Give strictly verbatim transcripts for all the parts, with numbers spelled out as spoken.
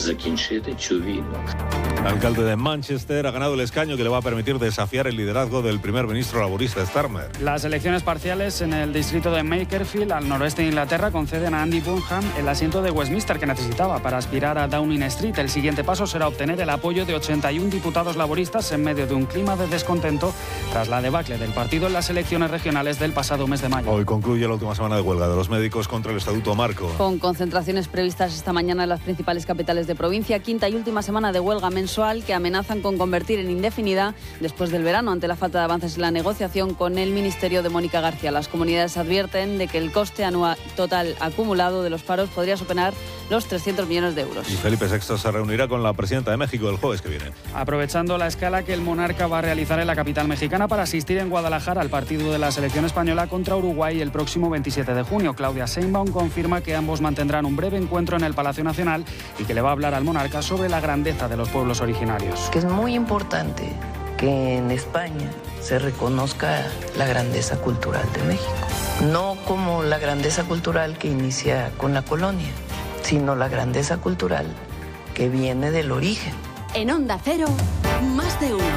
закінчити цю війну. El alcalde de Manchester ha ganado el escaño que le va a permitir desafiar el liderazgo del primer ministro laborista Starmer. Las elecciones parciales en el distrito de Makerfield, al noroeste de Inglaterra, conceden a Andy Burnham el asiento de Westminster que necesitaba para aspirar a Downing Street. El siguiente paso será obtener el apoyo de ochenta y uno diputados laboristas en medio de un clima de descontento tras la debacle del partido en las elecciones regionales del pasado mes de mayo. Hoy concluye la última semana de huelga de los médicos contra el Estatuto Marco. Con concentraciones previstas esta mañana en las principales capitales de provincia, quinta y última semana de huelga mensual que amenazan con convertir en indefinida después del verano ante la falta de avances en la negociación con el ministerio de Mónica García. Las comunidades advierten de que el coste anual total acumulado de los paros podría superar los trescientos millones de euros. Y Felipe sexto se reunirá con la presidenta de México el jueves que viene. Aprovechando la escala que el monarca va a realizar en la capital mexicana para asistir en Guadalajara al partido de la selección española contra Uruguay el próximo veintisiete de junio. Claudia Sheinbaum confirma que ambos mantendrán un breve encuentro en el Palacio Nacional y que le va a hablar al monarca sobre la grandeza de los pueblos originarios. Que es muy importante que en España se reconozca la grandeza cultural de México. No como la grandeza cultural que inicia con la colonia, sino la grandeza cultural que viene del origen. En Onda Cero, más de uno.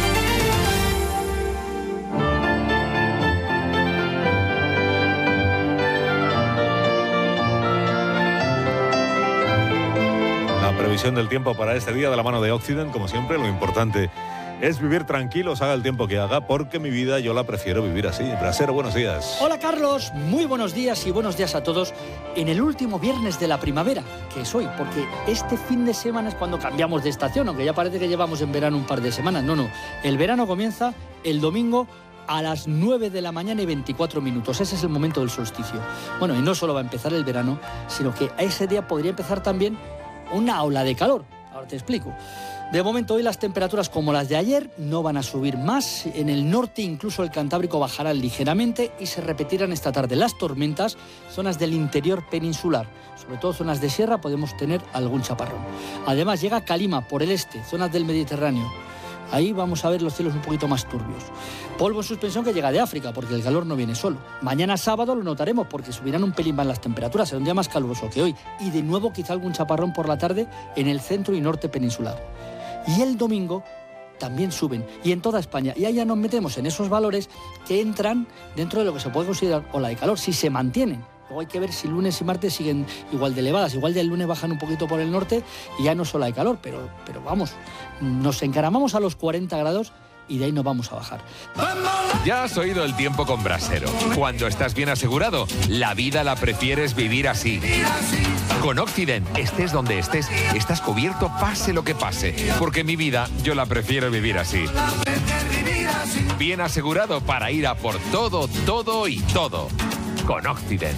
Previsión del tiempo para este día de la mano de Occident, como siempre, lo importante es vivir tranquilos, haga el tiempo que haga, porque mi vida yo la prefiero vivir así. Brasero, buenos días. Hola Carlos, muy buenos días y buenos días a todos en el último viernes de la primavera, que es hoy, porque este fin de semana es cuando cambiamos de estación, aunque ya parece que llevamos en verano un par de semanas. No, no, el verano comienza el domingo a las nueve de la mañana y veinticuatro minutos. Ese es el momento del solsticio. Bueno, y no solo va a empezar el verano, sino que a ese día podría empezar también una ola de calor. Ahora te explico. De momento hoy las temperaturas como las de ayer no van a subir más. En el norte incluso el Cantábrico bajará ligeramente y se repetirán esta tarde las tormentas, zonas del interior peninsular. Sobre todo zonas de sierra podemos tener algún chaparrón. Además llega Calima por el este, zonas del Mediterráneo. Ahí vamos a ver los cielos un poquito más turbios. Polvo en suspensión que llega de África, porque el calor no viene solo. Mañana sábado lo notaremos, porque subirán un pelín más las temperaturas. Será un día más caluroso que hoy. Y de nuevo quizá algún chaparrón por la tarde en el centro y norte peninsular. Y el domingo también suben. Y en toda España. Y ahí ya nos metemos en esos valores que entran dentro de lo que se puede considerar ola de calor, si se mantienen. Luego hay que ver si lunes y martes siguen igual de elevadas. Igual del lunes bajan un poquito por el norte y ya no es ola de calor. Pero, pero vamos, nos encaramamos a los cuarenta grados y de ahí no vamos a bajar. Ya has oído el tiempo con Brasero. Cuando estás bien asegurado, la vida la prefieres vivir así. Con Occident, estés donde estés, estás cubierto pase lo que pase. Porque mi vida yo la prefiero vivir así. Bien asegurado para ir a por todo, todo y todo. Con Occident.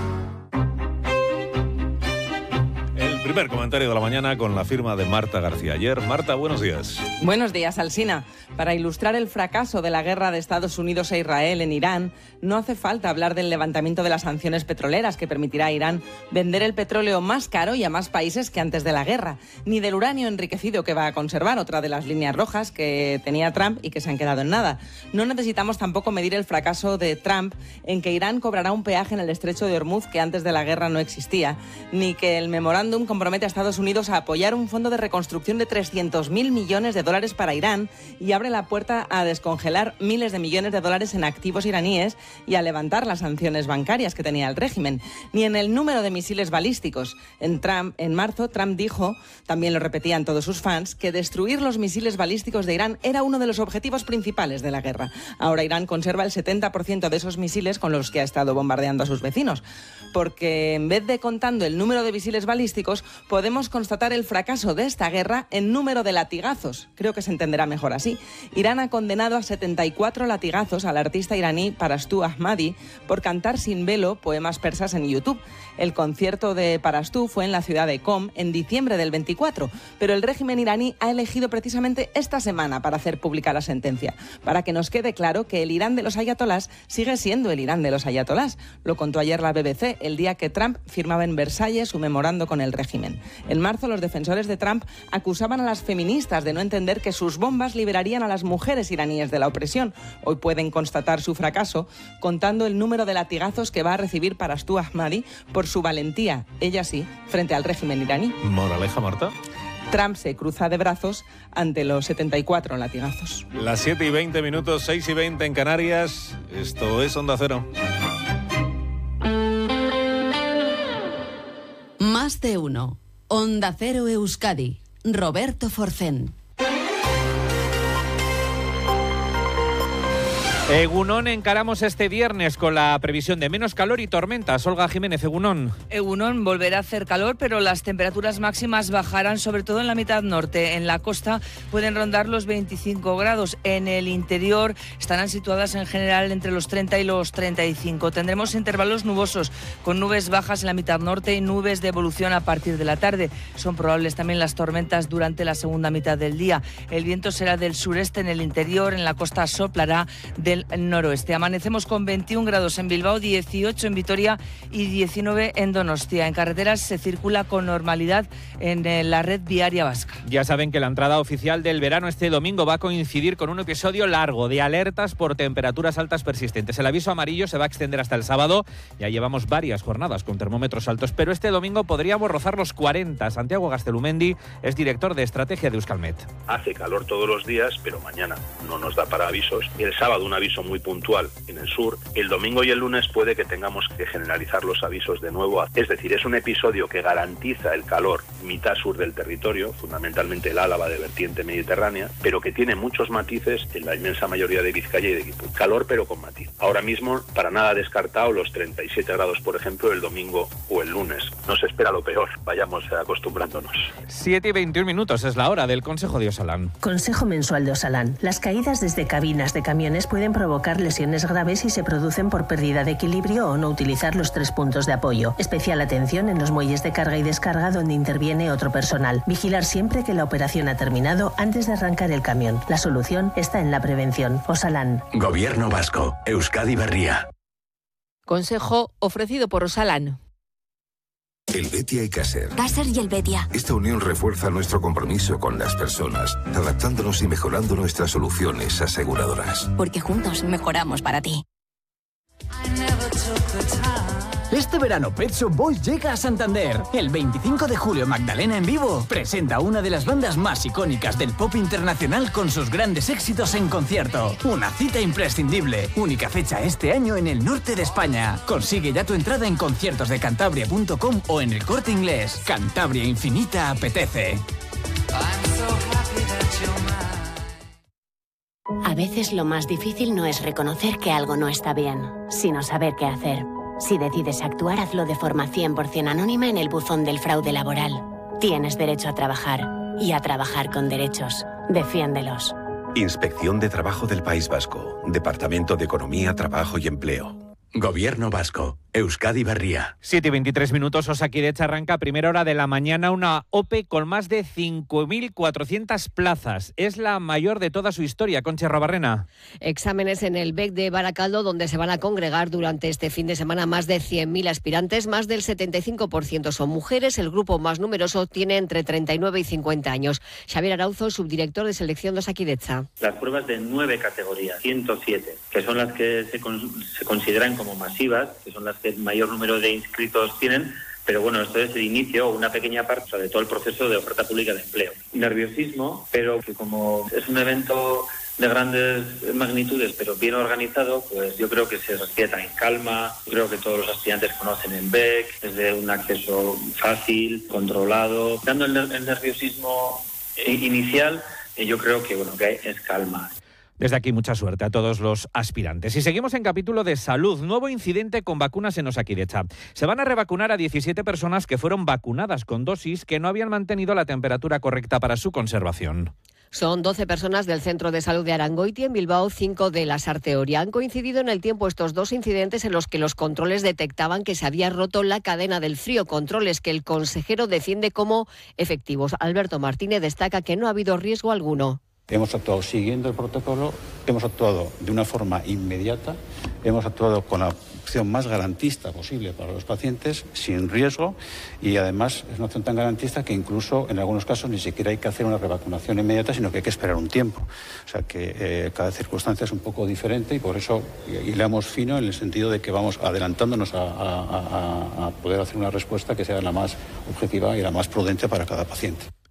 El primer comentario de la mañana con la firma de Marta García Ayer. Marta, buenos días. Buenos días, Alsina. Para ilustrar el fracaso de la guerra de Estados Unidos e Israel en Irán, no hace falta hablar del levantamiento de las sanciones petroleras que permitirá a Irán vender el petróleo más caro y a más países que antes de la guerra, ni del uranio enriquecido que va a conservar, otra de las líneas rojas que tenía Trump y que se han quedado en nada. No necesitamos tampoco medir el fracaso de Trump en que Irán cobrará un peaje en el estrecho de Hormuz que antes de la guerra no existía, ni que el memorándum compromete a Estados Unidos a apoyar un fondo de reconstrucción de trescientos mil millones de dólares para Irán y abre la puerta a descongelar miles de millones de dólares en activos iraníes y a levantar las sanciones bancarias que tenía el régimen, ni en el número de misiles balísticos. En, Trump, en marzo, Trump dijo, también lo repetían todos sus fans, que destruir los misiles balísticos de Irán era uno de los objetivos principales de la guerra. Ahora Irán conserva el setenta por ciento de esos misiles con los que ha estado bombardeando a sus vecinos, porque en vez de contando el número de misiles balísticos, podemos constatar el fracaso de esta guerra en número de latigazos. Creo que se entenderá mejor así. Irán ha condenado a setenta y cuatro latigazos al artista iraní Parastu Ahmadi por cantar sin velo poemas persas en YouTube. El concierto de Parastu fue en la ciudad de Qom en diciembre del veinticuatro, pero el régimen iraní ha elegido precisamente esta semana para hacer pública la sentencia, para que nos quede claro que el Irán de los ayatolás sigue siendo el Irán de los ayatolás. Lo contó ayer la B B C, el día que Trump firmaba en Versalles su memorando con el régimen. En marzo, los defensores de Trump acusaban a las feministas de no entender que sus bombas liberarían a las mujeres iraníes de la opresión. Hoy pueden constatar su fracaso contando el número de latigazos que va a recibir Parastu Ahmadi por por su valentía, ella sí, frente al régimen iraní. Moraleja, Marta. Trump se cruza de brazos ante los setenta y cuatro latigazos. Las siete y veinte minutos, seis y veinte en Canarias. Esto es Onda Cero. Más de uno. Onda Cero Euskadi. Roberto Forcén. Egunon, encaramos este viernes con la previsión de menos calor y tormentas. Olga Jiménez, Egunon. Egunon, volverá a hacer calor, pero las temperaturas máximas bajarán, sobre todo en la mitad norte. En la costa pueden rondar los veinticinco grados. En el interior estarán situadas en general entre los treinta y los treinta y cinco. Tendremos intervalos nubosos, con nubes bajas en la mitad norte y nubes de evolución a partir de la tarde. Son probables también las tormentas durante la segunda mitad del día. El viento será del sureste en el interior, en la costa soplará del noroeste. Amanecemos con veintiún grados en Bilbao, dieciocho en Vitoria y diecinueve en Donostia. En carreteras se circula con normalidad en la red viaria vasca. Ya saben que la entrada oficial del verano este domingo va a coincidir con un episodio largo de alertas por temperaturas altas persistentes. El aviso amarillo se va a extender hasta el sábado. Ya llevamos varias jornadas con termómetros altos, pero este domingo podríamos rozar los cuarenta. Santiago Gastelumendi es director de estrategia de Euskalmet. Hace calor todos los días, pero mañana no nos da para avisos. El sábado un aviso muy puntual en el sur. El domingo y el lunes puede que tengamos que generalizar los avisos de nuevo. Es decir, es un episodio que garantiza el calor mitad sur del territorio, fundamentalmente el Álava de vertiente mediterránea, pero que tiene muchos matices en la inmensa mayoría de Vizcaya y de Guipúzcoa. Calor, pero con matiz. Ahora mismo, para nada descartado los treinta y siete grados, por ejemplo, el domingo o el lunes. Nos espera lo peor. Vayamos acostumbrándonos. siete y veintiún minutos es la hora del Consejo de Osalan. Consejo mensual de Osalan. Las caídas desde cabinas de camiones pueden provocar lesiones graves si se producen por pérdida de equilibrio o no utilizar los tres puntos de apoyo. Especial atención en los muelles de carga y descarga donde interviene otro personal. Vigilar siempre que la operación ha terminado antes de arrancar el camión. La solución está en la prevención. Osalan. Gobierno vasco. Euskadi Berria. Consejo ofrecido por Osalan. El Betia y Caser. Caser y el Betia. Esta unión refuerza nuestro compromiso con las personas, adaptándonos y mejorando nuestras soluciones aseguradoras. Porque juntos mejoramos para ti. Este verano Pet Shop Boys llega a Santander. El veinticinco de julio Magdalena en vivo presenta una de las bandas más icónicas del pop internacional con sus grandes éxitos en concierto. Una cita imprescindible. Única fecha este año en el norte de España. Consigue ya tu entrada en conciertos de cantabria punto com o en el Corte Inglés. Cantabria Infinita apetece. A veces lo más difícil no es reconocer que algo no está bien, sino saber qué hacer. Si decides actuar, hazlo de forma cien por ciento anónima en el buzón del fraude laboral. Tienes derecho a trabajar y a trabajar con derechos. Defiéndelos. Inspección de Trabajo del País Vasco. Departamento de Economía, Trabajo y Empleo. Gobierno vasco. Euskadi Berria. siete y veintitrés minutos, Osakidetza arranca a primera hora de la mañana una O P E con más de cinco mil cuatrocientas plazas. Es la mayor de toda su historia, Concha Rabarrena. Exámenes en el B E C de Baracaldo, donde se van a congregar durante este fin de semana más de cien mil aspirantes. Más del setenta y cinco por ciento son mujeres. El grupo más numeroso tiene entre treinta y nueve y cincuenta años. Xavier Arauzo, subdirector de selección de Osakidetza. Las pruebas de nueve categorías, ciento siete, que son las que se, con, se consideran como masivas, que son las que el mayor número de inscritos tienen, pero bueno, esto es el inicio, una pequeña parte de todo el proceso de oferta pública de empleo. Nerviosismo, pero que como es un evento de grandes magnitudes, pero bien organizado, pues yo creo que se respira en calma. Creo que todos los aspirantes conocen el B E C, es de un acceso fácil, controlado. Dando el, el nerviosismo inicial, yo creo que bueno que es calma. Desde aquí mucha suerte a todos los aspirantes. Y seguimos en capítulo de salud. Nuevo incidente con vacunas en Osakidetza. Se van a revacunar a diecisiete personas que fueron vacunadas con dosis que no habían mantenido la temperatura correcta para su conservación. Son doce personas del Centro de Salud de Arangoiti en Bilbao, cinco de la Sarteoria. Han coincidido en el tiempo estos dos incidentes en los que los controles detectaban que se había roto la cadena del frío. Controles que el consejero defiende como efectivos. Alberto Martínez destaca que no ha habido riesgo alguno. Hemos actuado siguiendo el protocolo, hemos actuado de una forma inmediata, hemos actuado con la opción más garantista posible para los pacientes, sin riesgo, y además es una opción tan garantista que incluso en algunos casos ni siquiera hay que hacer una revacunación inmediata, sino que hay que esperar un tiempo. O sea que eh, cada circunstancia es un poco diferente y por eso hilamos fino en el sentido de que vamos adelantándonos a, a, a, a poder hacer una respuesta que sea la más objetiva y la más prudente para cada paciente.